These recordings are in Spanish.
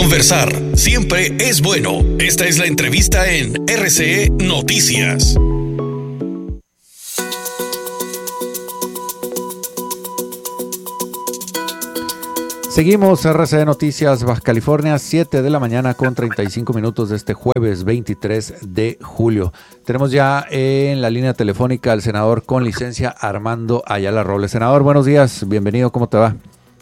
Conversar siempre es bueno. Esta es la entrevista en RCE Noticias. Seguimos RCE Noticias Baja California, 7 de la mañana con 35 minutos de este jueves 23 de julio. Tenemos ya en la línea telefónica al senador con licencia Armando Ayala Robles. Senador, buenos días, bienvenido, ¿cómo te va?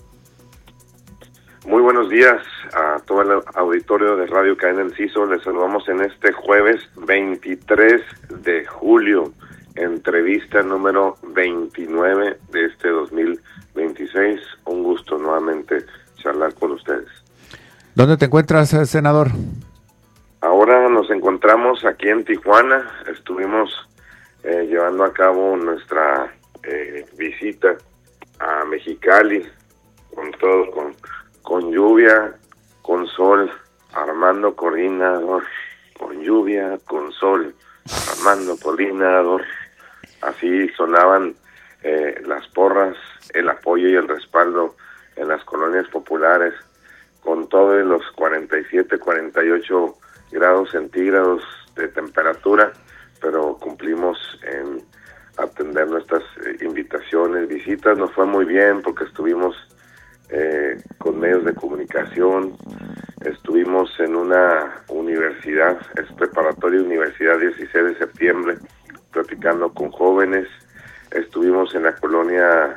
Muy buenos días a todo el auditorio de Radio Cadena Enciso. Les saludamos en este jueves 23 de julio, entrevista número 29 de este 2026. Un gusto nuevamente charlar con ustedes. ¿Dónde te encuentras, senador? Ahora nos encontramos aquí en Tijuana. Estuvimos llevando a cabo nuestra visita a Mexicali con todo, con lluvia, con sol, Armando coordinador, con lluvia, con sol, Armando coordinador. Así sonaban las porras, el apoyo y el respaldo en las colonias populares, con todos los 47, 48 grados centígrados de temperatura, pero cumplimos en atender nuestras invitaciones, visitas. Nos fue muy bien porque estuvimos con medios de comunicación, estuvimos en una universidad, es preparatoria Universidad 16 de septiembre, platicando con jóvenes, estuvimos en la colonia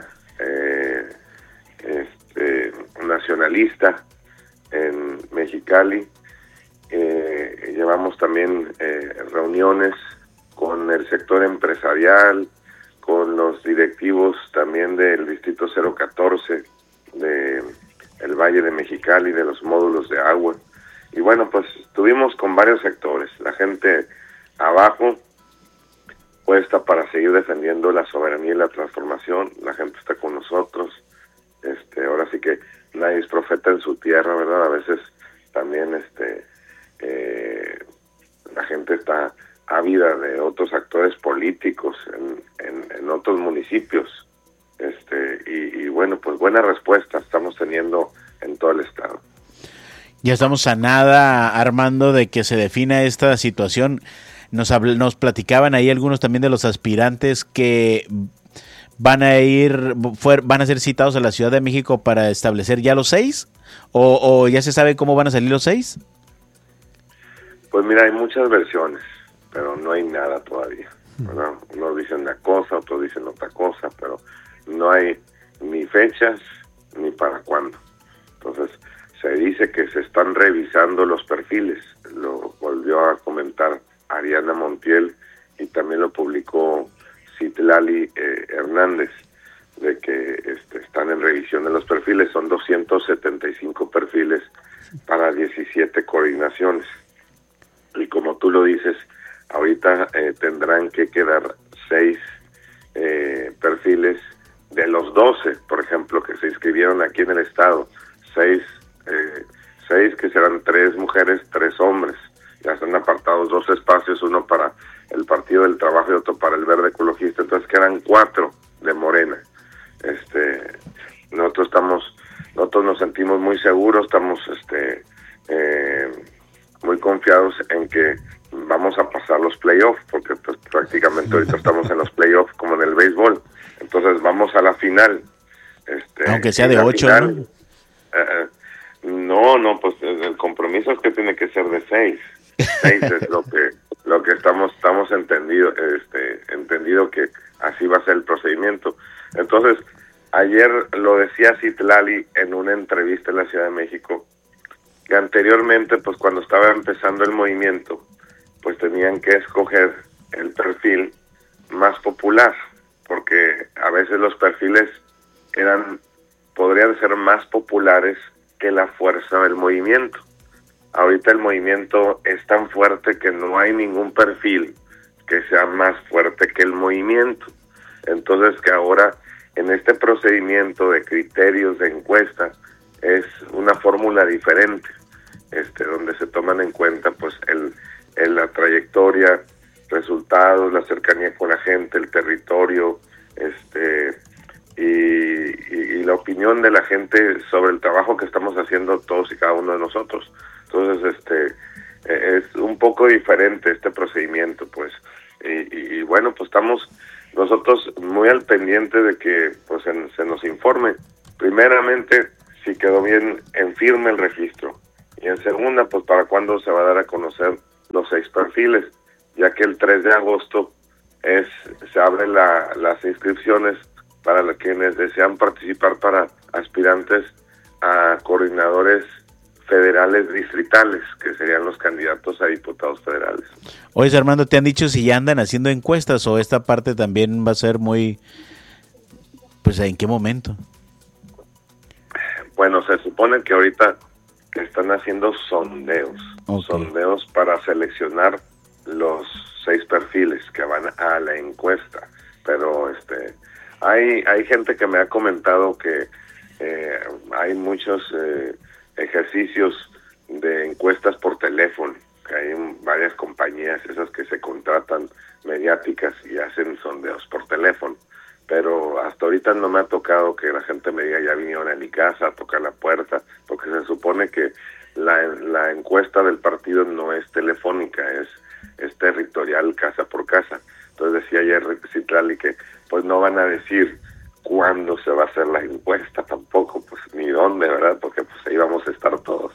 nacionalista en Mexicali, llevamos también reuniones con el sector empresarial, con los directivos también del Distrito 014, de el Valle de Mexicali, de los módulos de agua. Y bueno, pues estuvimos con varios sectores, la gente abajo puesta para seguir defendiendo la soberanía y la transformación, la gente está con nosotros. Ahora sí que nadie es profeta en su tierra, ¿verdad? A veces también la gente está ávida de otros actores políticos en otros municipios. Y bueno, pues buena respuesta estamos teniendo en todo el estado. Ya estamos a nada, Armando, de que se defina esta situación. Nos platicaban ahí algunos también de los aspirantes que van a ser citados a la Ciudad de México para establecer ya los 6, o ya se sabe cómo van a salir los 6. Pues mira, hay muchas versiones, pero no hay nada todavía, ¿verdad? Unos dicen una cosa, otros dicen otra cosa, pero no hay ni fechas ni para cuándo. Entonces, se dice que se están revisando los perfiles, lo volvió a comentar Ariana Montiel y también lo publicó Citlali Hernández, de que están en revisión de los perfiles. Son 275 perfiles para 17 coordinaciones. Y como tú lo dices, ahorita tendrán que quedar 6 perfiles de los 12, por ejemplo, que se inscribieron aquí en el estado. 6 que serán 3 mujeres, 3 hombres. Ya están apartados 2 espacios, uno para el Partido del Trabajo y otro para el Verde Ecologista. Entonces quedan 4 de Morena. Nosotros nos sentimos muy seguros, estamos muy confiados en que vamos a pasar los playoffs, porque pues prácticamente ahorita estamos en los playoffs como en el béisbol. Entonces vamos a la final. Aunque sea de 8, final, ¿no? No, pues el compromiso es que tiene que ser de 6. 6 es lo que estamos entendido que así va a ser el procedimiento. Entonces, ayer lo decía Citlali en una entrevista en la Ciudad de México, que anteriormente, pues cuando estaba empezando el movimiento, pues tenían que escoger el perfil más popular, porque a veces los perfiles podrían ser más populares que la fuerza del movimiento. Ahorita el movimiento es tan fuerte que no hay ningún perfil que sea más fuerte que el movimiento. Entonces que ahora en este procedimiento de criterios de encuesta es una fórmula diferente, donde se toman en cuenta pues la trayectoria, resultados, la cercanía con la gente, el territorio, y la opinión de la gente sobre el trabajo que estamos haciendo todos y cada uno de nosotros. Entonces, es un poco diferente este procedimiento, pues, y bueno, pues estamos nosotros muy al pendiente de que pues se nos informe, primeramente, si quedó bien en firme el registro, y en segunda, pues para cuándo se va a dar a conocer los 6 perfiles, ya que el 3 de agosto se abren las inscripciones para quienes desean participar para aspirantes a coordinadores federales distritales, que serían los candidatos a diputados federales. Oye, Armando, ¿te han dicho si ya andan haciendo encuestas o esta parte también va a ser muy... pues ¿en qué momento? Bueno, se supone que ahorita están haciendo sondeos, okay. Sondeos para seleccionar los 6 perfiles que van a la encuesta, pero hay gente que me ha comentado que hay muchos ejercicios de encuestas por teléfono, que hay varias compañías esas que se contratan mediáticas y hacen sondeos por teléfono, pero hasta ahorita no me ha tocado que la gente me diga ya vinieron a mi casa a tocar la puerta, porque se supone que la encuesta del partido no es telefónica, es territorial, casa por casa. Entonces decía ayer Citlali que pues no van a decir cuándo se va a hacer la encuesta tampoco, pues ni dónde, ¿verdad? Porque pues ahí vamos a estar todos.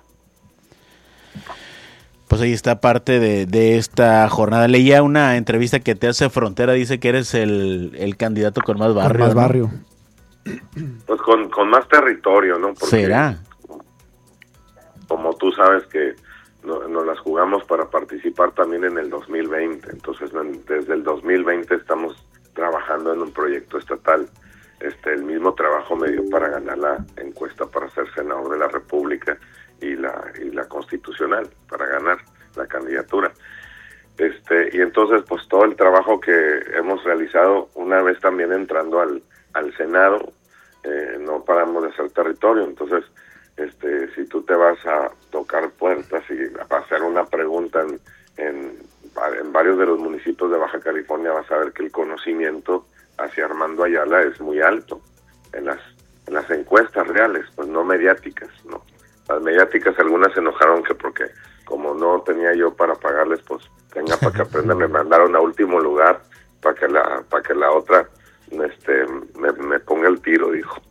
Pues ahí está parte de esta jornada. Leía una entrevista que te hace Frontera, dice que eres el candidato con más barrio. Con más barrio. Pues con más territorio, ¿no? Porque, ¿será? Como tú sabes que nos las jugamos para participar también en el 2020, entonces desde el 2020 estamos trabajando en un proyecto estatal. El mismo trabajo me dio para ganar la encuesta para ser senador de la República y la constitucional, para ganar la candidatura. Y entonces pues todo el trabajo que hemos realizado, una vez también entrando al Senado, no paramos de hacer territorio. Entonces si tú te vas a tocar puertas y a hacer una pregunta en varios de los municipios de Baja California, vas a ver que el conocimiento hacia Armando Ayala es muy alto en las encuestas reales, pues no mediáticas, ¿no? Las mediáticas, algunas se enojaron que porque como no tenía yo para pagarles, pues venga para que aprendan, me mandaron a último lugar para que la otra me ponga el tiro, dijo.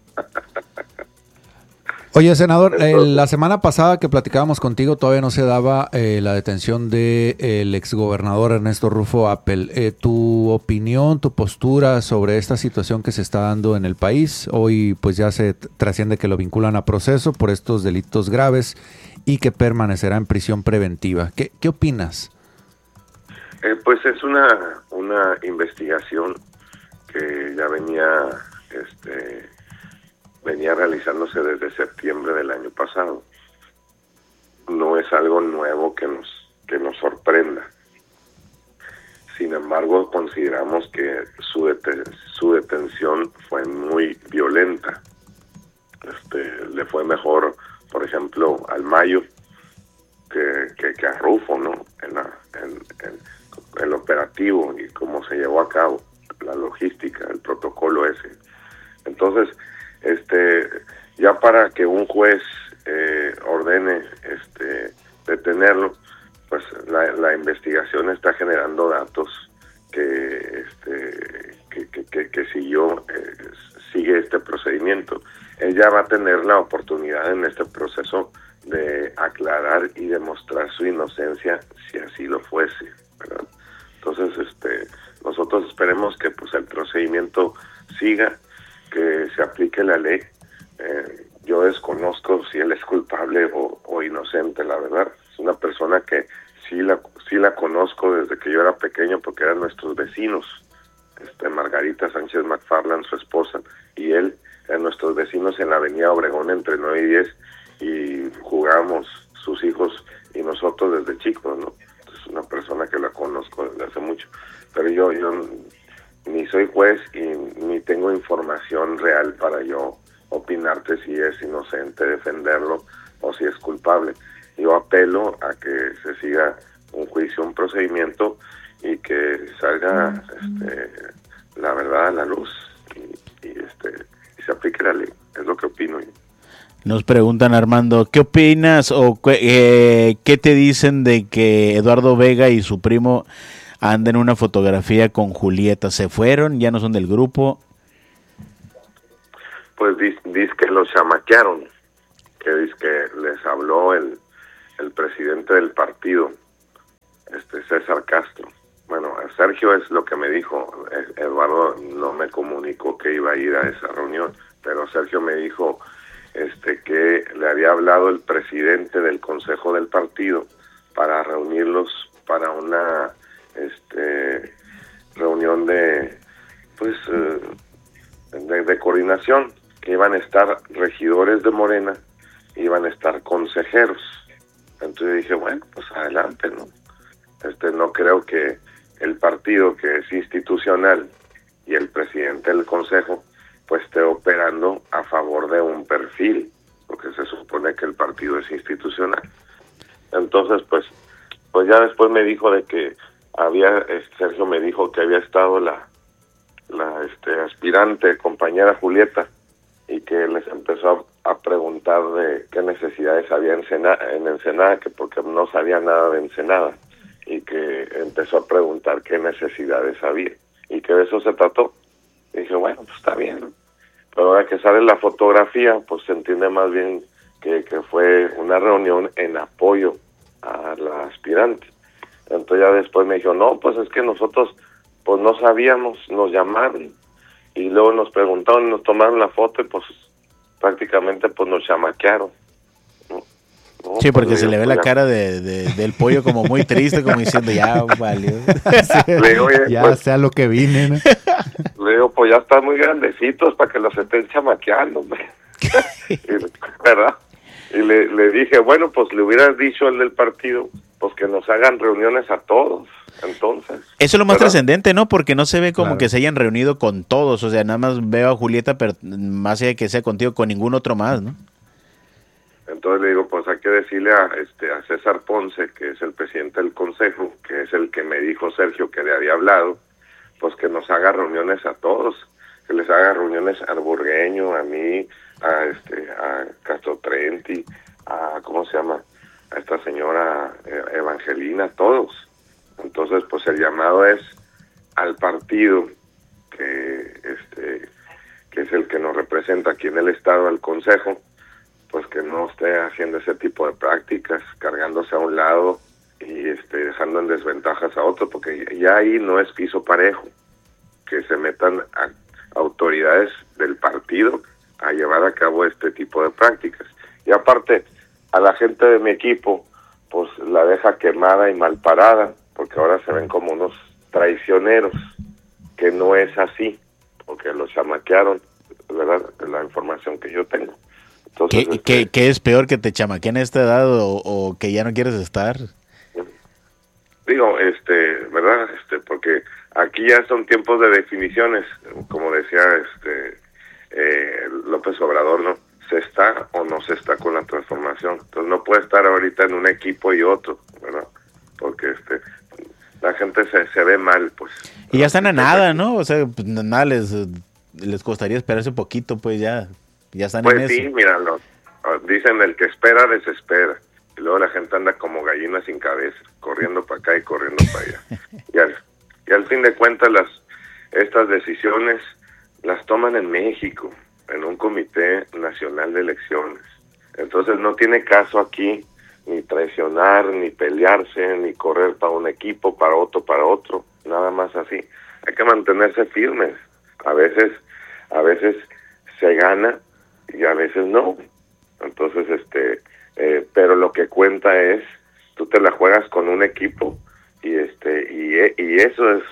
Oye, senador, la semana pasada que platicábamos contigo todavía no se daba la detención del exgobernador Ernesto Rufo Appel. ¿Tu opinión, tu postura sobre esta situación que se está dando en el país? Hoy pues ya se trasciende que lo vinculan a proceso por estos delitos graves y que permanecerá en prisión preventiva. ¿Qué opinas? Pues es una investigación que ya venía realizándose desde septiembre del año pasado. No es algo nuevo que nos sorprenda. Sin embargo, consideramos que su detención fue muy violenta. Le fue mejor, por ejemplo, al Mayo que a Rufo, ¿no? En el operativo y cómo se llevó a cabo, la logística, el protocolo ese. Entonces, ya para que un juez ordene detenerlo, pues la investigación está generando datos que sigue este procedimiento. Ella va a tener la oportunidad en este proceso de aclarar y demostrar su inocencia si así lo fuese, ¿verdad? Entonces, nosotros esperemos que pues el procedimiento siga, que se aplique la ley. Yo desconozco si él es culpable o inocente, la verdad. Es una persona que sí la conozco desde que yo era pequeño porque eran nuestros vecinos. Margarita Sánchez McFarland, su esposa, y él eran nuestros vecinos en la avenida Obregón entre 9 y 10 y jugábamos sus hijos y nosotros desde chicos, ¿no? Es una persona que la conozco desde hace mucho. Pero yo ni soy juez y ni tengo información real para yo opinarte si es inocente, defenderlo o si es culpable. Yo apelo a que se siga un juicio, un procedimiento y que salga la verdad a la luz y y se aplique la ley. Es lo que opino yo. Nos preguntan, Armando, ¿qué opinas o qué te dicen de que Eduardo Vega y su primo anden en una fotografía con Julieta? ¿Se fueron? ¿Ya no son del grupo? Pues dice que los chamaquearon, que dice que les habló el presidente del partido, César Castro. Bueno, Sergio es lo que me dijo. Eduardo no me comunicó que iba a ir a esa reunión, pero Sergio me dijo que le había hablado el presidente del consejo del partido para reunirlos para una reunión de coordinación, que iban a estar regidores de Morena, iban a estar consejeros. Entonces dije, bueno, pues adelante, ¿no? No creo que el partido, que es institucional, y el presidente del consejo pues esté operando a favor de un perfil, porque se supone que el partido es institucional. Entonces pues ya después me dijo de que Sergio me dijo que había estado la aspirante compañera Julieta, y que les empezó a preguntar de qué necesidades había en Ensenada, que porque no sabía nada de Ensenada, y que empezó a preguntar qué necesidades había, y que de eso se trató. Y dije, bueno, pues está bien, ¿no? Pero ahora que sale la fotografía, pues se entiende más bien que fue una reunión en apoyo a la aspirante. Entonces ya después me dijo, no, pues es que nosotros pues no sabíamos, nos llamaron y luego nos preguntaron, nos tomaron la foto y pues prácticamente pues nos chamaquearon. ¿No? Sí, porque pues, se le ve pues, la cara del pollo como muy triste, como diciendo, ya valió. Le digo, oye, ya pues, sea lo que vine, ¿no? le digo, pues ya están muy grandecitos para que los estén chamaqueando, ¿verdad? Y le dije, bueno, pues le hubieras dicho al del partido, pues que nos hagan reuniones a todos, entonces. Eso es lo más ¿verdad? trascendente, ¿no? Porque no se ve como Claro. que se hayan reunido con todos, o sea, nada más veo a Julieta, pero más allá de que sea contigo, con ningún otro más, ¿no? Entonces le digo, pues hay que decirle a César Ponce, que es el presidente del consejo, que es el que me dijo Sergio que le había hablado, pues que nos haga reuniones a todos, que les haga reuniones al Burgueño, a mí, a Castro Trenti, a, ¿cómo se llama?, a esta señora Evangelina, todos. Entonces, pues el llamado es al partido, que es el que nos representa aquí en el estado, al consejo, pues que no esté haciendo ese tipo de prácticas, cargándose a un lado y dejando en desventajas a otro, porque ya ahí no es piso parejo, que se metan a autoridades del partido a llevar a cabo este tipo de prácticas. Y aparte, a la gente de mi equipo, pues la deja quemada y mal parada, porque ahora se ven como unos traicioneros, que no es así, porque los chamaquearon, ¿verdad? La información que yo tengo. Entonces, ¿Qué es peor, que te chamaqueen a esta edad o que ya no quieres estar? Digo, ¿verdad? Porque aquí ya son tiempos de definiciones, como decía López Obrador, ¿no? Se está o no se está con la transformación. Entonces no puede estar ahorita en un equipo y otro, ¿verdad? Porque la gente se ve mal, pues. Y ya están a nada, ¿no? O sea, pues, nada les costaría esperarse un poquito, pues ya están Pues en sí, eso. míralo. Dicen, el que espera desespera. Y luego la gente anda como gallina sin cabeza, corriendo para acá y corriendo para allá. Y al fin de cuentas, estas decisiones las toman en México, en un comité nacional de elecciones. Entonces no tiene caso aquí ni traicionar, ni pelearse, ni correr para un equipo, para otro, nada más así. Hay que mantenerse firmes. A veces se gana y a veces no. Entonces, pero lo que cuenta es, tú te la juegas con un equipo y eso es,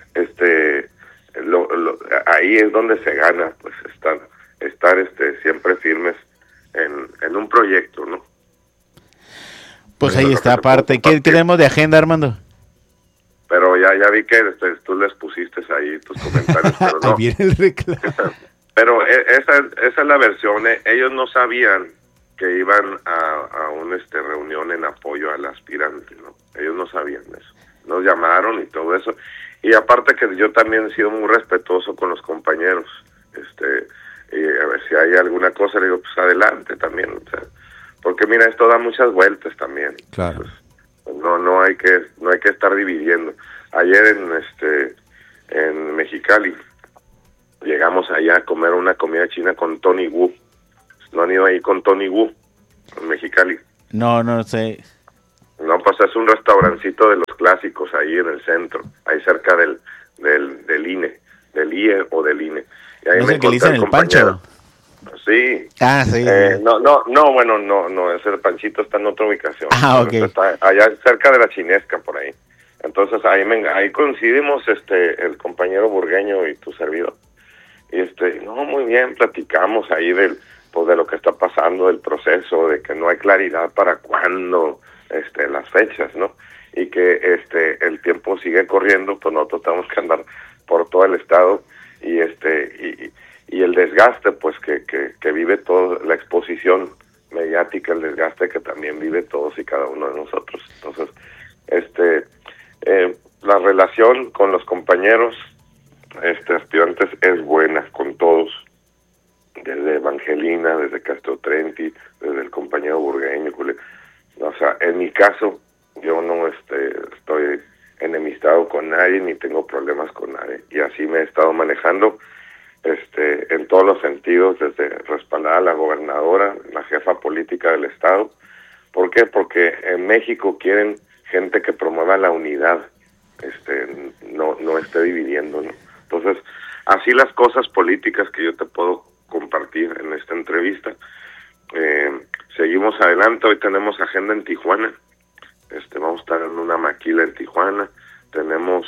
ahí es donde se gana, pues estar siempre firmes en un proyecto, ¿no? Pues ahí está, aparte. ¿Qué tenemos de agenda, Armando? Pero ya vi que tú les pusiste ahí tus comentarios, pero no. Ahí viene el reclamo. Pero esa es la versión. Ellos no sabían que iban a una reunión en apoyo al aspirante, ¿no? Ellos no sabían eso. Nos llamaron y todo eso. Y aparte que yo también he sido muy respetuoso con los compañeros. y a ver si hay alguna cosa, le digo, pues adelante también, o sea, porque mira, esto da muchas vueltas también. Claro. Entonces, no hay que estar dividiendo. Ayer en Mexicali llegamos allá a comer una comida china con Tony Wu. ¿No han ido ahí con Tony Wu en Mexicali? No sé. No, pues es un restaurancito de los clásicos ahí en el centro, ahí cerca del INE, del IE o del INE. Y ahí ¿No me sé qué le encontré dicen al el Pancho? Sí. Ah, sí. No, ese Panchito está en otra ubicación. Ah, ok. Está allá cerca de la Chinesca, por ahí. Entonces ahí coincidimos, el compañero Burgueño y tu servidor. Y no, muy bien, platicamos ahí de lo que está pasando, del proceso, de que no hay claridad para cuándo, las fechas, ¿no? Y que el tiempo sigue corriendo, pues nosotros tenemos que andar por todo el estado y el desgaste, pues que vive toda la exposición mediática, el desgaste que también vive todos y cada uno de nosotros. Entonces, la relación con los compañeros aspirantes es buena con todos, desde Evangelina, desde Castro Trenti, desde el compañero Burgueño, o sea, en mi caso, yo no estoy enemistado con nadie, ni tengo problemas con nadie, y así me he estado manejando, en todos los sentidos, desde respaldar a la gobernadora, la jefa política del estado. ¿Por qué? Porque en México quieren gente que promueva la unidad, no esté dividiendo, ¿no? Entonces, así las cosas políticas que yo te puedo compartir en esta entrevista. Seguimos adelante, hoy tenemos agenda en Tijuana, vamos a estar en una maquila en Tijuana, tenemos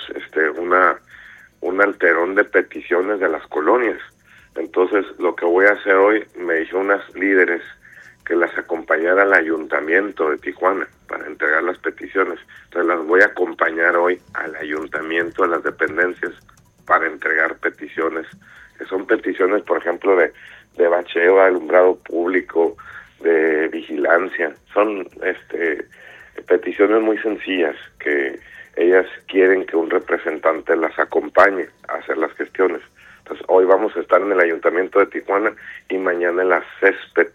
un alterón de peticiones de las colonias. Entonces, lo que voy a hacer hoy, me dijo unas líderes que las acompañara al ayuntamiento de Tijuana para entregar las peticiones. Entonces, las voy a acompañar hoy al ayuntamiento, a las dependencias, para entregar peticiones, que son peticiones, por ejemplo, de bacheo, alumbrado público, de vigilancia. Son peticiones muy sencillas que ellas quieren que un representante las acompañe a hacer las gestiones. Entonces, hoy vamos a estar en el Ayuntamiento de Tijuana y mañana en la césped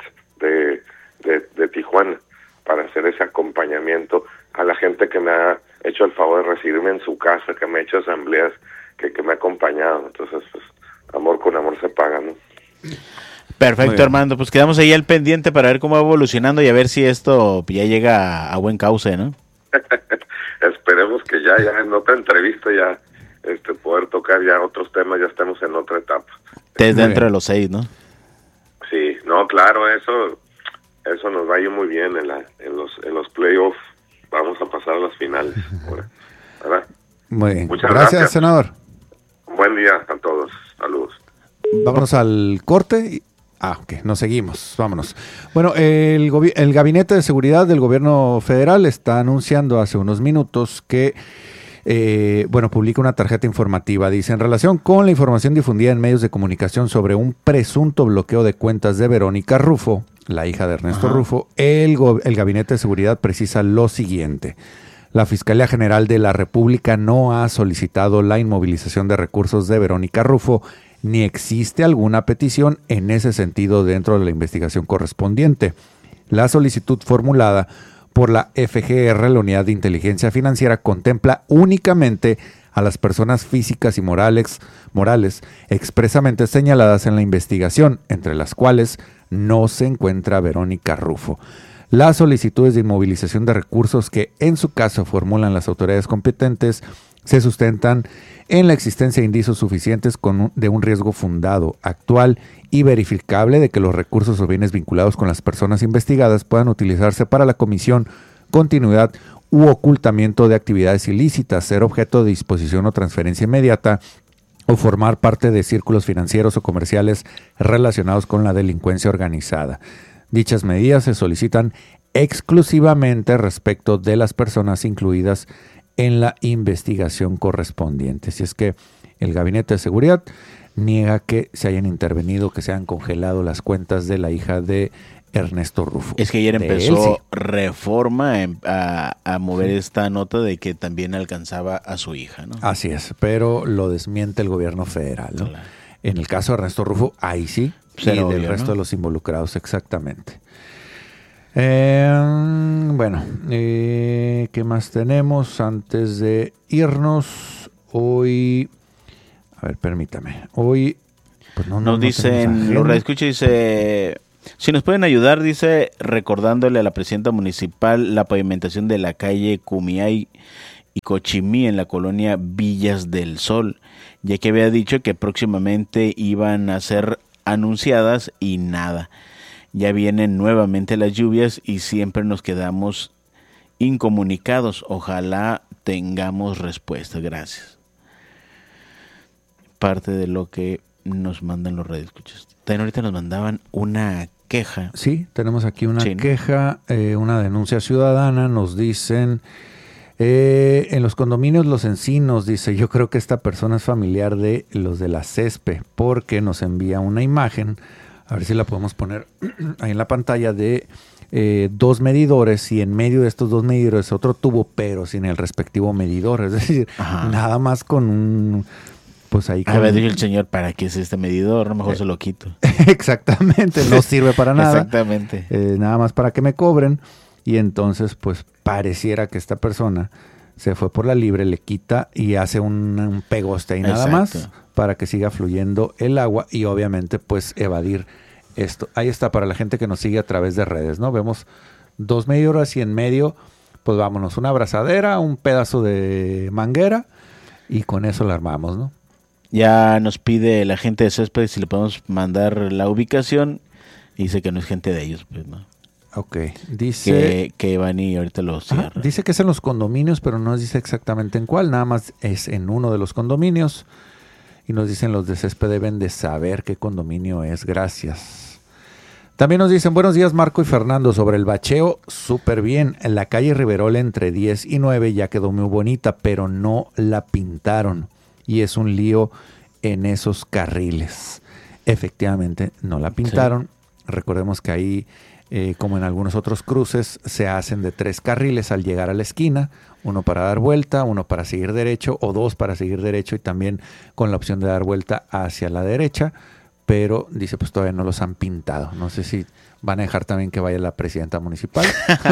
de Tijuana para hacer ese acompañamiento a la gente que me ha hecho el favor de recibirme en su casa, que me ha hecho asambleas, que me ha acompañado. Entonces, pues, amor con amor se paga, ¿no? Perfecto, Armando. Pues quedamos ahí al pendiente para ver cómo va evolucionando y a ver si esto ya llega a buen cauce, ¿no? Esperemos que ya en otra entrevista ya poder tocar ya otros temas, ya estamos en otra etapa. Desde dentro de los 6, ¿no? Sí, no, claro, eso nos va a ir muy bien en los playoffs. Vamos a pasar a las finales, ¿verdad? Muy bien. Muchas Gracias, senador. Buen día a todos. Saludos. Vámonos al corte. Ok, nos seguimos, vámonos. Bueno, el Gabinete de Seguridad del Gobierno Federal está anunciando hace unos minutos que, publica una tarjeta informativa. Dice, en relación con la información difundida en medios de comunicación sobre un presunto bloqueo de cuentas de Verónica Rufo, la hija de Ernesto Rufo, el Gabinete de Seguridad precisa lo siguiente. La Fiscalía General de la República no ha solicitado la inmovilización de recursos de Verónica Rufo, ni existe alguna petición en ese sentido dentro de la investigación correspondiente. La solicitud formulada por la FGR, la Unidad de Inteligencia Financiera, contempla únicamente a las personas físicas y morales expresamente señaladas en la investigación, entre las cuales no se encuentra Verónica Rufo. Las solicitudes de inmovilización de recursos que en su caso formulan las autoridades competentes se sustentan en la existencia de indicios suficientes de un riesgo fundado, actual y verificable de que los recursos o bienes vinculados con las personas investigadas puedan utilizarse para la comisión, continuidad u ocultamiento de actividades ilícitas, ser objeto de disposición o transferencia inmediata o formar parte de círculos financieros o comerciales relacionados con la delincuencia organizada. Dichas medidas se solicitan exclusivamente respecto de las personas incluidas en la investigación correspondiente. Si es que el Gabinete de Seguridad niega que se hayan intervenido, que se hayan congelado las cuentas de la hija de Ernesto Rufo. Es que ayer empezó Reforma a mover esta nota de que también alcanzaba a su hija, ¿no? Así es, pero lo desmiente el gobierno federal, ¿no? Claro. En el caso de Ernesto Rufo, ahí sí, Será y del obvio, resto ¿no? de los involucrados, exactamente. Bueno, ¿qué más tenemos antes de irnos? Hoy, a ver, permítame. Hoy, pues Nos dicen, los radioescuchas, dice, si nos pueden ayudar, dice, recordándole a la presidenta municipal la pavimentación de la calle Cumiay y Cochimí en la colonia Villas del Sol, ya que había dicho que próximamente iban a ser anunciadas y nada. Ya vienen nuevamente las lluvias y siempre nos quedamos incomunicados. Ojalá tengamos respuesta. Gracias. Parte de lo que nos mandan los radioescuchas. También ahorita nos mandaban una queja. Sí, tenemos aquí una Sí, ¿no? queja, una denuncia ciudadana. Nos dicen, en los condominios Los Encinos, dice, yo creo que esta persona es familiar de los de la CESPE, porque nos envía una imagen, a ver si la podemos poner ahí en la pantalla, de dos medidores, y en medio de estos dos medidores otro tubo, pero sin el respectivo medidor. Es decir, Ajá. nada más con un... Pues ahí con... Había dicho el señor, ¿para qué es este medidor? A lo mejor se lo quito. Exactamente, no sirve para nada. Exactamente. Nada más para que me cobren. Y entonces, pues, pareciera que esta persona se fue por la libre, le quita y hace un pegoste ahí nada más Exacto. para que siga fluyendo el agua y obviamente, pues, evadir esto. Ahí está para la gente que nos sigue a través de redes, ¿no? Vemos dos medidores y en medio, pues, vámonos, una abrazadera, un pedazo de manguera y con eso la armamos, ¿no? Ya nos pide la gente de Césped si le podemos mandar la ubicación. Y dice que no es gente de ellos, pues, ¿no? Ok, dice... Que van y ahorita lo cierra. Dice que es en los condominios, pero no nos dice exactamente en cuál, nada más es en uno de los condominios. Y nos dicen los de Césped deben de saber qué condominio es, gracias. También nos dicen, buenos días Marco y Fernando, sobre el bacheo, súper bien. En la calle Riverola entre 10 y 9 ya quedó muy bonita, pero no la pintaron. Y es un lío en esos carriles. Efectivamente, no la pintaron. Sí. Recordemos que ahí, como en algunos otros cruces, se hacen de 3 carriles al llegar a la esquina. Uno para dar vuelta, uno para seguir derecho o 2 para seguir derecho y también con la opción de dar vuelta hacia la derecha. Pero dice, pues todavía no los han pintado. No sé si van a dejar también que vaya la presidenta municipal.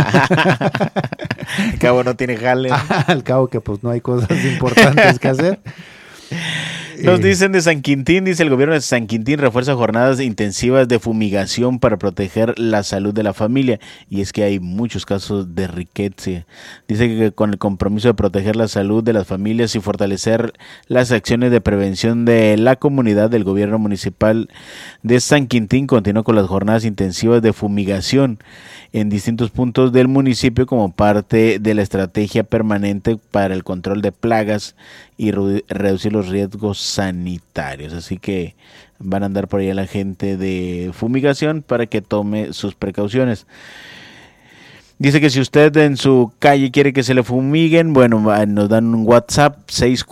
Al cabo no tiene jale. Al cabo que pues no hay cosas importantes que hacer. Nos dicen de San Quintín, dice el gobierno de San Quintín refuerza jornadas intensivas de fumigación para proteger la salud de la familia. Y es que hay muchos casos de riqueza. Dice que con el compromiso de proteger la salud de las familias y fortalecer las acciones de prevención de la comunidad, del gobierno municipal de San Quintín continúa con las jornadas intensivas de fumigación en distintos puntos del municipio como parte de la estrategia permanente para el control de plagas y reducir los riesgos sanitarios. Así que van a andar por allá la gente de fumigación para que tome sus precauciones. Dice que si usted en su calle quiere que se le fumiguen, bueno, nos dan un WhatsApp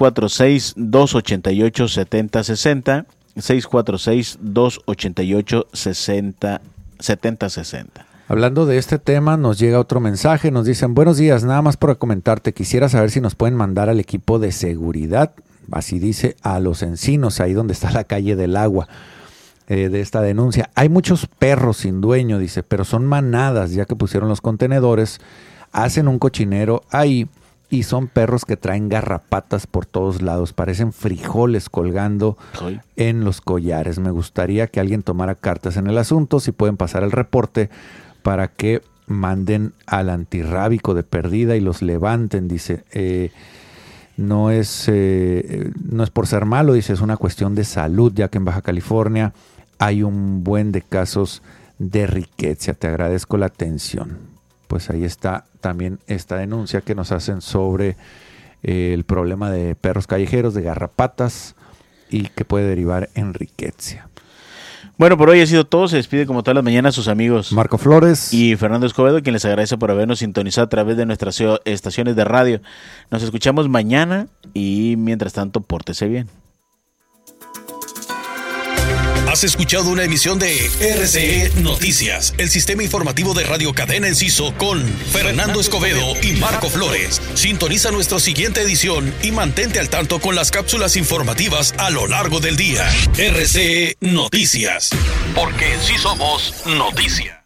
646-288-7060, 646-288-7060. Hablando de este tema, nos llega otro mensaje, nos dicen, buenos días, nada más para comentarte, quisiera saber si nos pueden mandar al equipo de seguridad, así dice, a Los Encinos, ahí donde está la calle del agua, de esta denuncia. Hay muchos perros sin dueño, dice, pero son manadas, ya que pusieron los contenedores, hacen un cochinero ahí y son perros que traen garrapatas por todos lados, parecen frijoles colgando en los collares. Me gustaría que alguien tomara cartas en el asunto, si pueden pasar el reporte, para que manden al antirrábico de perdida y los levanten, dice. No es por ser malo, dice, es una cuestión de salud, ya que en Baja California hay un buen de casos de riqueza. Te agradezco la atención. Pues ahí está también esta denuncia que nos hacen sobre el problema de perros callejeros, de garrapatas y que puede derivar en riqueza. Bueno, por hoy ha sido todo. Se despide como todas las mañanas sus amigos Marco Flores y Fernando Escobedo, quien les agradece por habernos sintonizado a través de nuestras estaciones de radio. Nos escuchamos mañana y mientras tanto, pórtese bien. Has escuchado una emisión de RCE Noticias, el sistema informativo de Radio Cadena Enciso con Fernando Escobedo y Marco Flores. Sintoniza nuestra siguiente edición y mantente al tanto con las cápsulas informativas a lo largo del día. RCE Noticias, porque sí somos noticias.